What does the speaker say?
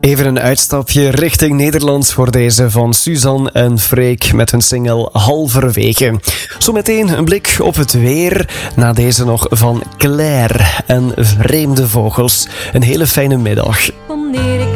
Even een uitstapje richting Nederland voor deze van Suzanne en Freek met hun single Halverwege. Zometeen een blik op het weer, na deze nog van Claire en Vreemde Vogels. Een hele fijne middag.